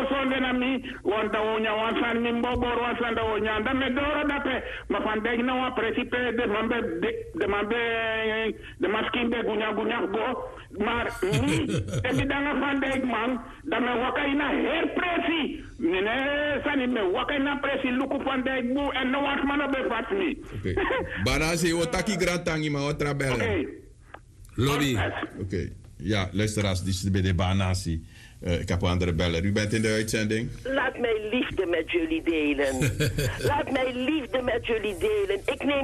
zonde na mi, want da wonya wansan mi mbobor wansan da wonya da me doro da pe, ma van dijk na wa principe de maskin de gunya go, maar ni, te mi danga van dijk man, da me waka ina her presi, mine sani me waka ina presi luku van dijk bu, en no wat man bevat mi. Banasi, otaki gratangi ma otra bellen. Oké. Lobby. Oké. Ja, luisteraars, dit is bij de Banasi. Ik heb een andere beller. U bent in de uitzending. Laat mij liefde met jullie delen. Laat mij liefde met jullie delen. Ik neem